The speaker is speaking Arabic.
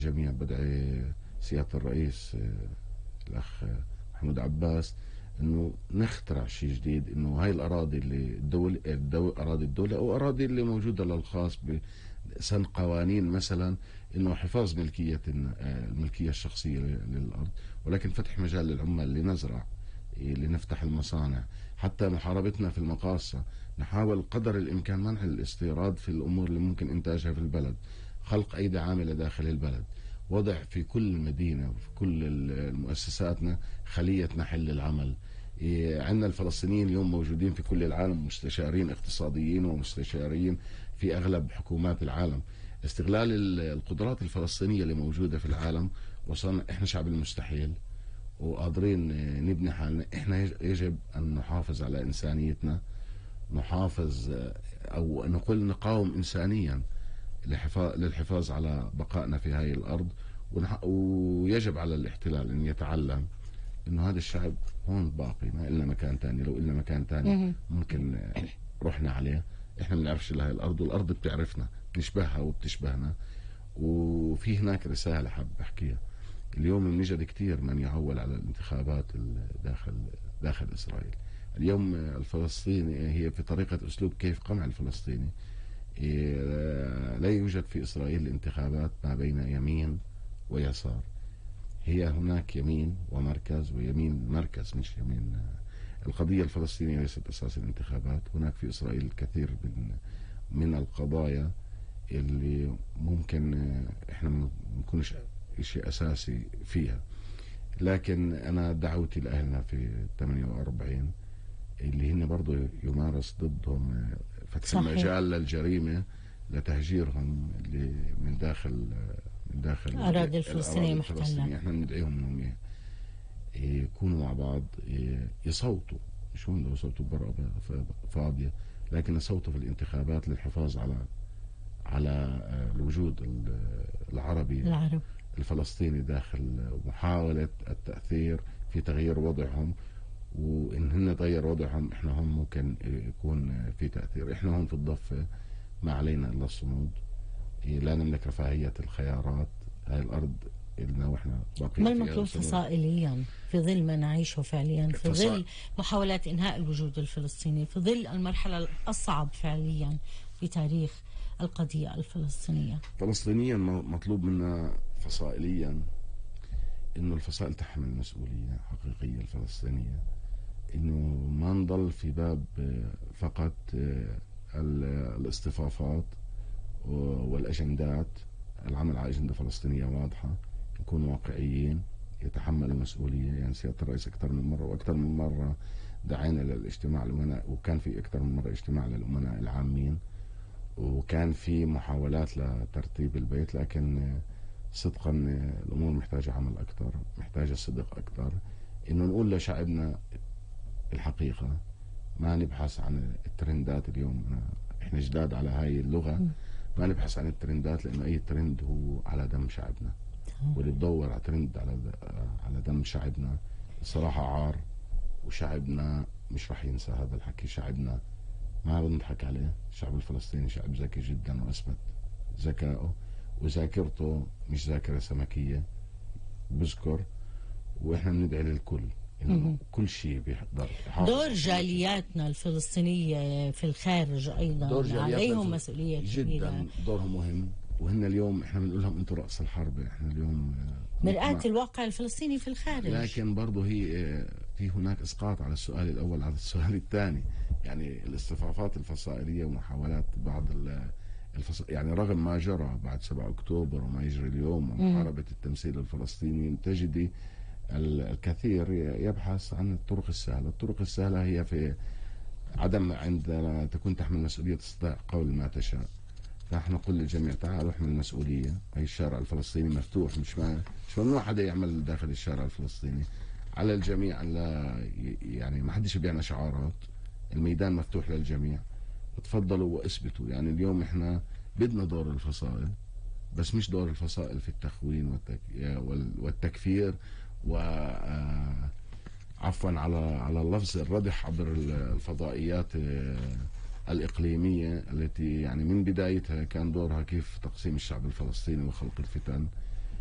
جميع بدعي سيادة الرئيس الأخ محمود عباس إنه نخترع شيء جديد، إنه هاي الأراضي اللي أراضي الدولة أو أراضي اللي موجودة للخاص بسن قوانين مثلا إنه حفاظ الملكية الشخصية للأرض، ولكن فتح مجال للعمال لنزرع، لنفتح المصانع. حتى محاربتنا في المقاصة نحاول قدر الإمكان منع الاستيراد في الأمور اللي ممكن إنتاجها في البلد، خلق أيدي عاملة داخل البلد، وضع في كل مدينة وفي كل مؤسساتنا خلية نحل للعمل. عندنا الفلسطينيين اليوم موجودين في كل العالم، مستشارين اقتصاديين ومستشارين في أغلب حكومات العالم. استغلال القدرات الفلسطينية اللي موجودة في العالم، وصلنا إحنا شعب المستحيل وقادرين نبني حالنا. إحنا يجب أن نحافظ على إنسانيتنا، نحافظ أو نقول نقاوم إنسانيا للحفاظ على بقائنا في هاي الأرض. ويجب على الاحتلال أن يتعلم إنه هذا الشعب هون باقي، ما إلنا مكان تاني. لو إلنا مكان تاني ممكن رحنا عليه. إحنا ما بنعرفش لهاي الأرض والأرض بتعرفنا، بنشبهها وبتشبهنا. وفي هناك رسالة حاب أحكيها. اليوم بنجد كتير من يعول على الانتخابات داخل إسرائيل. اليوم الفلسطيني هي في طريقة أسلوب كيف قمع الفلسطيني. لا يوجد في إسرائيل انتخابات ما بين يمين ويسار، هي هناك يمين ومركز، ويمين مركز مش يمين. القضية الفلسطينية ليست أساس الانتخابات. هناك في إسرائيل الكثير من القضايا اللي ممكن إحنا ما نكونش شيء أساسي فيها. لكن أنا دعوتي لأهلنا في 48 اللي هن برضو يمارس ضدهم فتح المجال للجريمة لتهجيرهم من داخل الأراضي الفلسطينية محتلة. احنا ندعيهم انهم يكونوا مع بعض، يصوتوا، مش هم لو يصوتوا برا فاضية، لكن يصوتوا في الانتخابات للحفاظ على الوجود العربي الفلسطيني داخل محاولة التأثير في تغيير وضعهم. وإن هن تغير وضعهم احنا هم ممكن يكون في تأثير. احنا هون في الضفة ما علينا إلا الصمود، لا نملك رفاهية الخيارات. هاي الأرض إلنا وإحنا باقيين. ما المطلوب فصائليا في ظل ما نعيشه فعليا، في ظل محاولات إنهاء الوجود الفلسطيني، في ظل المرحلة الأصعب فعليا في تاريخ القضية الفلسطينية؟ فلسطينيا مطلوب منا فصائليا إنه الفصائل تحمل مسؤولية حقيقية الفلسطينية، إنه ما نضل في باب فقط الاصطفافات والأجندات. العمل على أجندة فلسطينية واضحة، نكون واقعيين، يتحمل المسؤولية. يعني سيادة الرئيس أكثر من مرة وأكثر من مرة دعينا للاجتماع الأمناء، وكان في أكثر من مرة اجتماع للأمناء العامين، وكان في محاولات لترتيب البيت. لكن صدقا الأمور محتاجة عمل أكثر، محتاجة صدق أكثر، إنه نقول لشعبنا الحقيقة، ما نبحث عن الترندات. اليوم إحنا جداد على هاي اللغة، ما نبحث عن الترندات، لأنه أي ترند هو على دم شعبنا، واللي بدور على ترند على دم شعبنا الصراحة عار. وشعبنا مش رح ينسى هذا الحكي. شعبنا ما بنضحك عليه. الشعب الفلسطيني شعب ذكي جدا، وأثبت ذكائه، وذاكرته مش ذاكرة سمكية، بذكر. وإحنا بندعي للكل إنه كل شيء بيقدر. دور جالياتنا الفلسطينية في الخارج أيضا عليهم مسؤولية كبيرة جدا، دورهم مهم. وهن اليوم احنا بنقول لهم انتم رأس الحرب. احنا اليوم مرآة الواقع الفلسطيني في الخارج. لكن برضه هي في هناك اسقاط على السؤال الاول على السؤال الثاني. يعني الاصطفافات الفصائلية ومحاولات بعض يعني رغم ما جرى بعد 7 أكتوبر وما يجري اليوم ومحاربة التمثيل الفلسطيني، تجدي الكثير يبحث عن الطرق السهلة. الطرق السهلة هي في عدم، عندما تكون تحمل مسؤولية تستطيع قول ما تشاء. فاحنا نقول للجميع تعالوا احمل المسؤولية. هي الشارع الفلسطيني مفتوح، مش ممنوع حدا يعمل داخل الشارع الفلسطيني. على الجميع أن لا يعني ما حدش يبيعنا شعارات. الميدان مفتوح للجميع، تفضلوا واثبتوا. يعني اليوم احنا بدنا دور الفصائل، بس مش دور الفصائل في التخوين والتكفير عفوا على اللفظ الردح عبر الفضائيات الإقليمية، التي يعني من بدايتها كان دورها كيف تقسيم الشعب الفلسطيني وخلق الفتن.